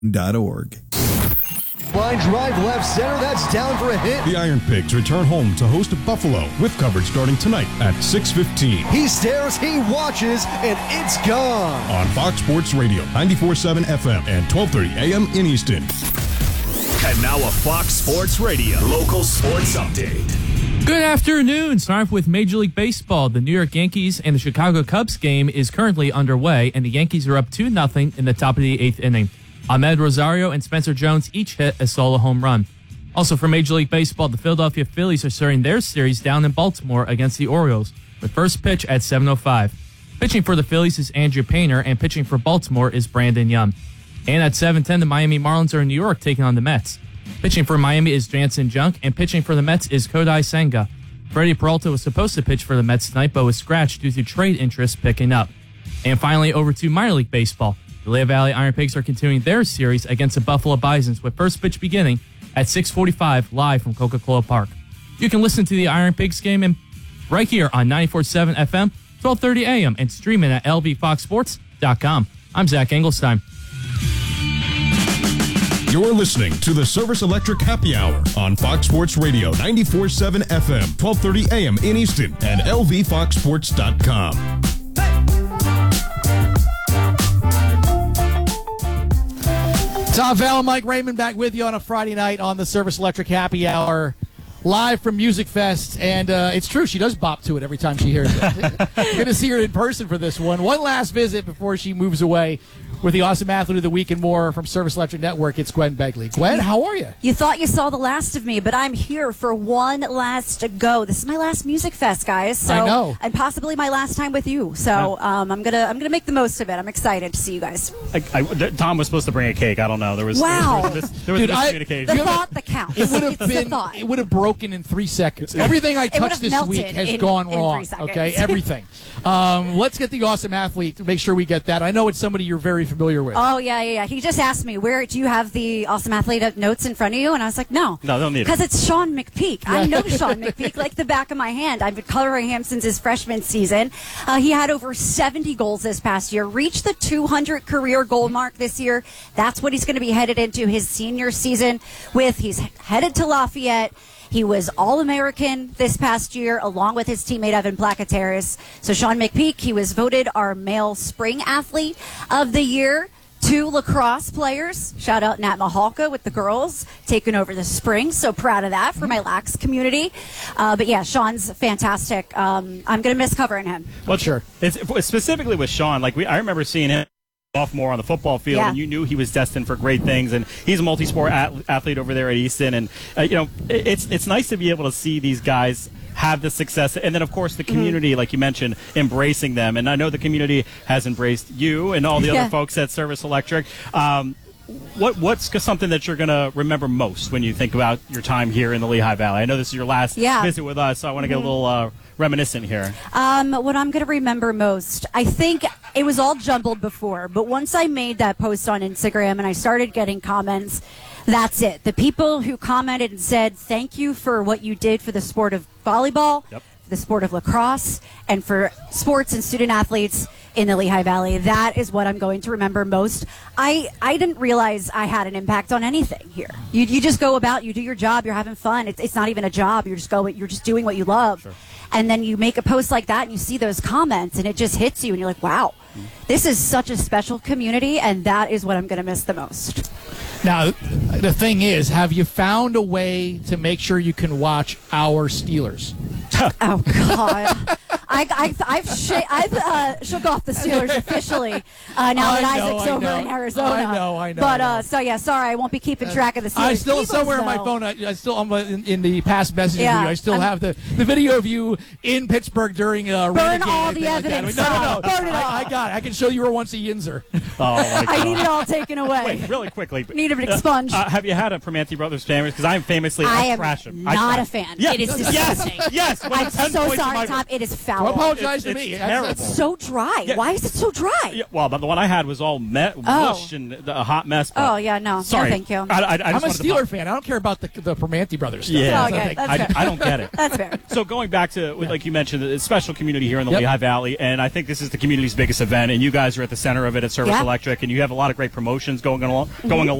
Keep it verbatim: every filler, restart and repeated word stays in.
dot org. Line drive left center, that's down for a hit. The Iron Pigs return home to host Buffalo with coverage starting tonight at six fifteen. He stares, he watches, and it's gone. On Fox Sports Radio, ninety-four point seven F M and twelve thirty A M in Easton. And now a Fox Sports Radio local sports update. Good afternoon. Starting with Major League Baseball, the New York Yankees and the Chicago Cubs game is currently underway, and the Yankees are up two nothing in the top of the eighth inning. Ahmed Rosario and Spencer Jones each hit a solo home run. Also for Major League Baseball, the Philadelphia Phillies are starting their series down in Baltimore against the Orioles, with first pitch at seven oh five. Pitching for the Phillies is Andrew Painter, and pitching for Baltimore is Brandon Young. And at seven ten, the Miami Marlins are in New York taking on the Mets. Pitching for Miami is Jansen Junk, and pitching for the Mets is Kodai Senga. Freddie Peralta was supposed to pitch for the Mets tonight, but was scratched due to trade interest picking up. And finally, over to minor league baseball. The Lehigh Valley Iron Pigs are continuing their series against the Buffalo Bisons, with first pitch beginning at six forty-five live from Coca-Cola Park. You can listen to the Iron Pigs game in, right here on ninety-four point seven F M, twelve thirty A M, and stream it at L V fox sports dot com. I'm Zach Engelstein. You're listening to the Service Electric Happy Hour on Fox Sports Radio, ninety-four point seven F M, twelve thirty A M in Easton, and L V fox sports dot com. Tom Fallon, Mike Raymond back with you on a Friday night on the Service Electric Happy Hour, live from Music Fest. And uh, it's true, she does bop to it every time she hears it. You're going to see her in person for this one. One last visit before she moves away with the Awesome Athlete of the Week and more from Service Electric Network. It's Gwen Begley. Gwen, how are you? You thought you saw the last of me, but I'm here for one last go. This is my last Music Fest, guys. So, I know. And possibly my last time with you. So um, I'm gonna I'm gonna make the most of it. I'm excited to see you guys. I, I, Tom was supposed to bring a cake. I don't know. There was wow. There was, there was, Dude, I, miscommunication. the thought that counts. It would have it's been. the thought. It would have broken in three seconds. Everything I touched this week has in, gone in wrong. Okay, everything. um, let's get the Awesome Athlete to make sure we get that. I know it's somebody you're very familiar with. Oh yeah, yeah, yeah. He just asked me, "Where do you have the Awesome Athlete notes in front of you?" And I was like, "No, no, don't need it." Because it's Sean McPeak. I know Sean McPeak like the back of my hand. I've been covering him since his freshman season. Uh, he had over seventy goals this past year. Reached the two hundred career goal mark this year. That's what he's going to be headed into his senior season with. He's headed to Lafayette. He was All-American this past year, along with his teammate Evan Placateris. So Sean McPeak, he was voted our male spring athlete of the year. Two lacrosse players, shout out Nat Mahalka with the girls, taking over the spring. So proud of that for my Lax community. Uh, but yeah, Sean's fantastic. Um, I'm going to miss covering him. Well, sure. It's, specifically with Sean, like we, I remember seeing him sophomore on the football field, yeah. and you knew he was destined for great things. And he's a multi-sport at, athlete over there at Easton. And uh, you know, it, it's it's nice to be able to see these guys have the success, and then of course the community, mm-hmm. like you mentioned, embracing them. And I know the community has embraced you and all the yeah. other folks at Service Electric. Um, what what's something that you're going to remember most when you think about your time here in the Lehigh Valley? I know this is your last yeah. visit with us, so I want to get mm-hmm. a little uh, reminiscent here. Um, what I'm going to remember most, I think it was all jumbled before, but once I made that post on Instagram and I started getting comments, that's it. The people who commented and said, thank you for what you did for the sport of volleyball, yep. for the sport of lacrosse, and for sports and student athletes in the Lehigh Valley. That is what I'm going to remember most. I, I didn't realize I had an impact on anything here. You, you just go about, you do your job, you're having fun. It's, it's not even a job. You're just going, you're just doing what you love. Sure. And then you make a post like that and you see those comments and it just hits you and you're like, wow, this is such a special community, and that is what I'm going to miss the most. Now, the thing is, have you found a way to make sure you can watch our Steelers? Oh, God. I, I, I've sh- I've uh, shook off the Steelers officially uh, now that I know, Isaac's I over know. in Arizona. I know, I know. But, I know. uh, so, yeah, sorry, I won't be keeping track of the Steelers. I still, Eagles, somewhere though. on my phone, I, I still, I'm in, in the past messages Yeah, of you, I still I'm, have the, the video of you in Pittsburgh during uh, Burn Renegade all the like evidence. No, no, no. Burn it all. I, I got it. I can show you were once a Yinzer. Oh, my God. I need it all taken away. Wait, really quickly. Need it expunged. Uh, uh, have you had a Permanente Brothers fan? Because I'm famously I I am trash him. not I a fan. Yes, It is yes, disgusting. yes. I'm ten so points in sorry, my- Tom. It is foul. Don't apologize It's- to me. it's That's- terrible. that's- So dry. Yeah. Why is it so dry? Yeah, well, but the one I had was all met, mush and a hot mess. but- Oh, yeah, no. Sorry. No, thank you. I, I, I I'm just a wanted to Steeler pop- fan. I don't care about the the Permanente brothers stuff. Yeah. Oh, okay. That's- That's I, fair. I don't get it. That's fair. So going back to, like you mentioned, the special community here in the Yep. Lehigh Valley, and I think this is the community's biggest event, and you guys are at the center of it at Service Yeah. Electric, and you have a lot of great promotions going along, going along.